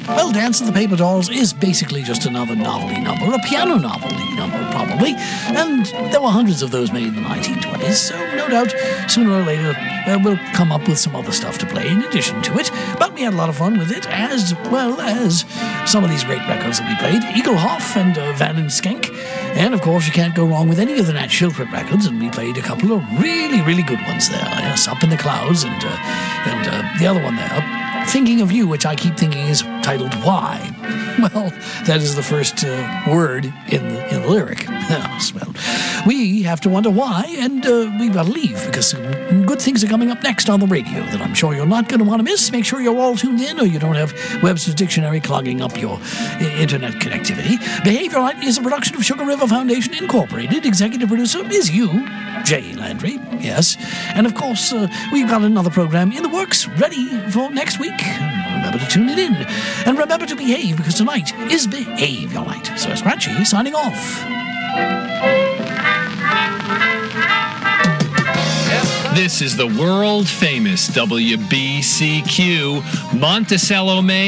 Well, Dance of the Paper Dolls is basically just another novelty number, a piano novelty number, probably, and there were hundreds of those made in the 1920s, so no doubt, sooner or later, we'll come up with some other stuff to play in addition to it, but we had a lot of fun with it, as well as some of these great records that we played, Egelhoff and Van and Skank, and of course you can't go wrong with any of the Nat Schildred records, and we played a couple of really, really good ones there, yes, Up in the Clouds, and the other one there, Thinking of You, which I keep thinking is titled Why. Well, that is the first word in the lyric. Yes, well, we have to wonder why, and we've got to leave, because some good things are coming up next on the radio that I'm sure you're not going to want to miss. Make sure you're all tuned in, or you don't have Webster's Dictionary clogging up your internet connectivity. Behavior Light is a production of Sugar River Foundation Incorporated. Executive producer is you, Jay Landry, yes. And of course, we've got another program in the works ready for next week. Remember to tune it in. And remember to behave, because tonight is Behavior Night. So Scratchy signing off. This is the world famous WBCQ Monticello, Maine.